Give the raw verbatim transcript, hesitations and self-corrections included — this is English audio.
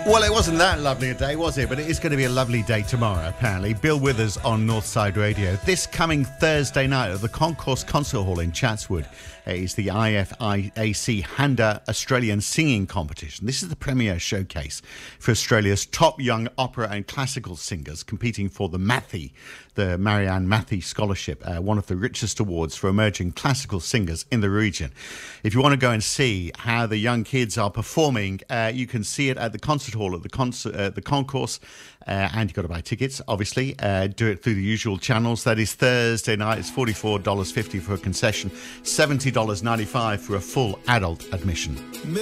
Well, it wasn't that lovely a day, was it? But it is going to be a lovely day tomorrow, apparently. Bill Withers on Northside Radio. This coming Thursday night at the Concourse Concert Hall in Chatswood is the I F I A C Handa Australian Singing Competition. This is the premier showcase for Australia's top young opera and classical singers competing for the Mathie, the Marianne Mathie Scholarship, uh, one of the richest awards for emerging classical singers in the region. If you want to go and see how the young kids are performing, uh, you can see it at the concert hall at the, concert, uh, the concourse, uh, and you've got to buy tickets, obviously. Uh, do it through the usual channels. That is Thursday night. It's forty-four dollars fifty for a concession, seventy dollars ninety-five for a full adult admission.